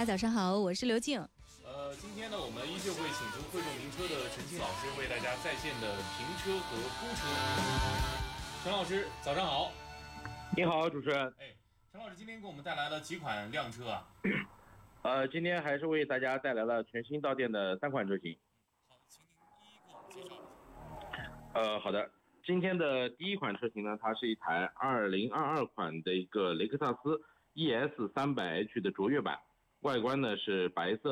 家早上好，我是刘静。 今天呢，我们依旧会请出汇众名车的陈青老师，为大家在线的评车和估车。陈老师，早上好。 你好，主持人。 陈老师今天给我们带来了几款靓车啊？ 今天还是为大家带来了全新到店的3款车型。 好，请您一一给我们介绍一下。 好的。今天的第一款车型呢，它是一台2022款的一个雷克萨斯 ES300H 的卓越版，外观呢是白色